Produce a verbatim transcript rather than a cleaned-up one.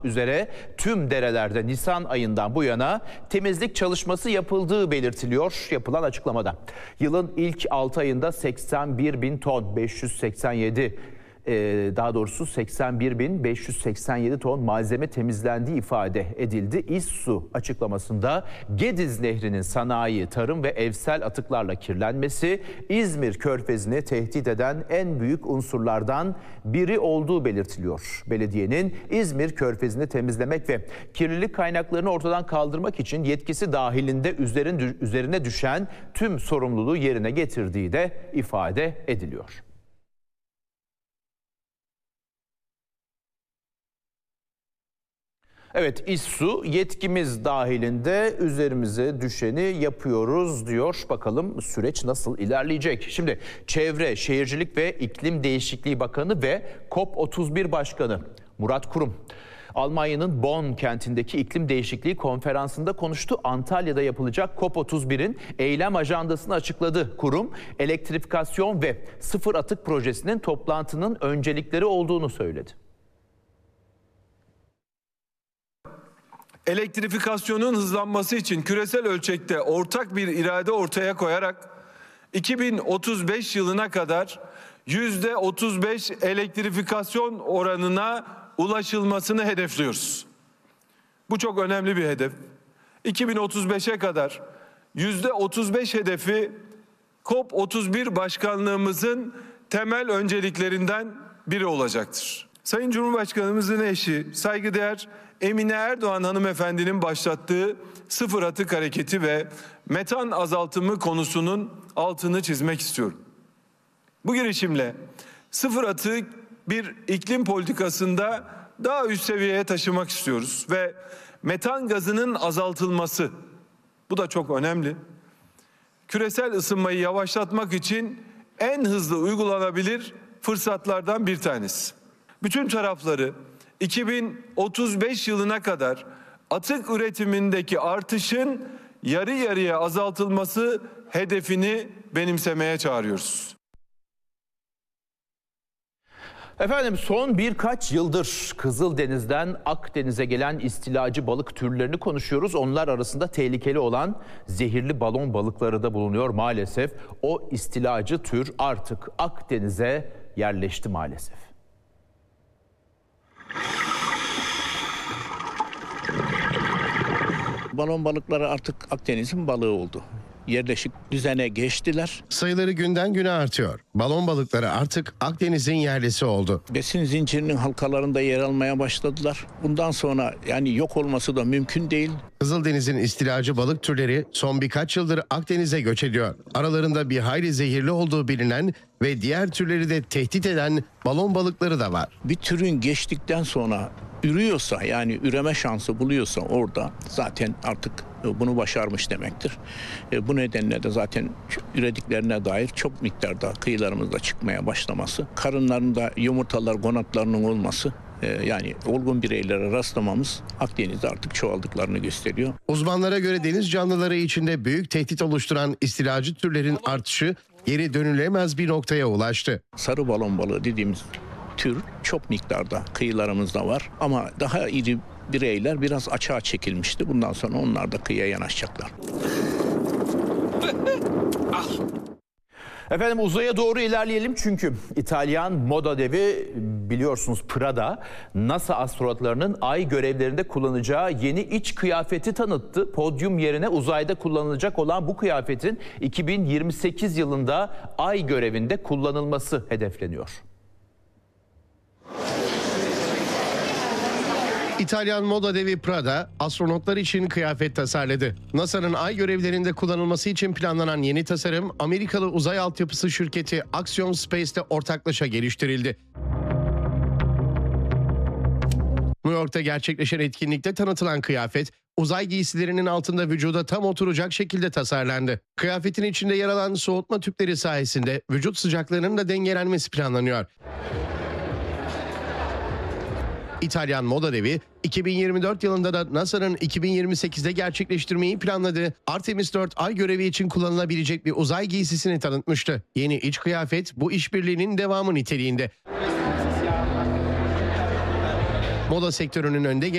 üzere tüm derelerde Nisan ayından bu yana temizlik çalışması yapıldığı belirtiliyor yapılan açıklamada. Yılın ilk altı ayında seksen bir bin ton beş yüz seksen yedi daha doğrusu seksen bir bin beş yüz seksen yedi ton malzeme temizlendiği ifade edildi. İSSU açıklamasında Gediz Nehri'nin sanayi, tarım ve evsel atıklarla kirlenmesi İzmir Körfezi'ni tehdit eden en büyük unsurlardan biri olduğu belirtiliyor. Belediyenin İzmir Körfezi'ni temizlemek ve kirlilik kaynaklarını ortadan kaldırmak için yetkisi dahilinde üzerine düşen tüm sorumluluğu yerine getirdiği de ifade ediliyor. Evet, İSSU yetkimiz dahilinde üzerimize düşeni yapıyoruz diyor. Bakalım süreç nasıl ilerleyecek? Şimdi Çevre, Şehircilik ve İklim Değişikliği Bakanı ve COP otuz bir Başkanı Murat Kurum, Almanya'nın Bonn kentindeki iklim değişikliği konferansında konuştu. Antalya'da yapılacak COP otuz birin eylem ajandasını açıkladı. Kurum, elektrifikasyon ve sıfır atık projesinin toplantının öncelikleri olduğunu söyledi. Elektrifikasyonun hızlanması için küresel ölçekte ortak bir irade ortaya koyarak iki bin otuz beş yılına kadar yüzde otuz beş elektrifikasyon oranına ulaşılmasını hedefliyoruz. Bu çok önemli bir hedef. iki bin otuz beşe kadar yüzde otuz beş hedefi COP otuz bir başkanlığımızın temel önceliklerinden biri olacaktır. Sayın Cumhurbaşkanımızın eşi, saygıdeğer Emine Erdoğan hanımefendinin başlattığı sıfır atık hareketi ve metan azaltımı konusunun altını çizmek istiyorum. Bu girişimle sıfır atığı bir iklim politikasında daha üst seviyeye taşımak istiyoruz ve metan gazının azaltılması, bu da çok önemli, küresel ısınmayı yavaşlatmak için en hızlı uygulanabilir fırsatlardan bir tanesi. Bütün tarafları iki bin otuz beş yılına kadar atık üretimindeki artışın yarı yarıya azaltılması hedefini benimsemeye çağırıyoruz. Efendim, son birkaç yıldır Kızıldeniz'den Akdeniz'e gelen istilacı balık türlerini konuşuyoruz. Onlar arasında tehlikeli olan zehirli balon balıkları da bulunuyor maalesef. O istilacı tür artık Akdeniz'e yerleşti maalesef. Balon balıkları artık Akdeniz'in balığı oldu. Yerleşik düzene geçtiler. Sayıları günden güne artıyor. Balon balıkları artık Akdeniz'in yerlisi oldu. Besin zincirinin halkalarında yer almaya başladılar. Bundan sonra yani yok olması da mümkün değil. Kızıldeniz'in istilacı balık türleri son birkaç yıldır Akdeniz'e göç ediyor. Aralarında bir hayli zehirli olduğu bilinen ve diğer türleri de tehdit eden balon balıkları da var. Bir türün geçtikten sonra ürüyorsa, yani üreme şansı buluyorsa orada zaten artık bunu başarmış demektir. Bu nedenle de zaten ürediklerine dair çok miktarda kıyılarımızda çıkmaya başlaması, karınlarında yumurtalar, gonatlarının olması, yani olgun bireylere rastlamamız Akdeniz'de artık çoğaldıklarını gösteriyor. Uzmanlara göre deniz canlıları içinde büyük tehdit oluşturan istilacı türlerin artışı geri dönülemez bir noktaya ulaştı. Sarı balon balığı dediğimiz tür çok miktarda kıyılarımızda var ama daha iri bireyler biraz açığa çekilmişti. Bundan sonra onlar da kıyıya yanaşacaklar. Efendim, uzaya doğru ilerleyelim çünkü İtalyan moda devi biliyorsunuz Prada, NASA astronotlarının ay görevlerinde kullanacağı yeni iç kıyafeti tanıttı. Podyum yerine uzayda kullanılacak olan bu kıyafetin iki bin yirmi sekiz yılında ay görevinde kullanılması hedefleniyor. İtalyan moda devi Prada, astronotlar için kıyafet tasarladı. NASA'nın ay görevlerinde kullanılması için planlanan yeni tasarım, Amerikalı uzay altyapısı şirketi Axiom Space'te ortaklaşa geliştirildi. New York'ta gerçekleşen etkinlikte tanıtılan kıyafet, uzay giysilerinin altında vücuda tam oturacak şekilde tasarlandı. Kıyafetin içinde yer alan soğutma tüpleri sayesinde vücut sıcaklığının da dengelenmesi planlanıyor. İtalyan moda devi iki bin yirmi dört yılında da NASA'nın iki bin yirmi sekizde gerçekleştirmeyi planladığı Artemis dört ay görevi için kullanılabilecek bir uzay giysisini tanıtmıştı. Yeni iç kıyafet bu işbirliğinin devamı niteliğinde. Moda sektörünün önde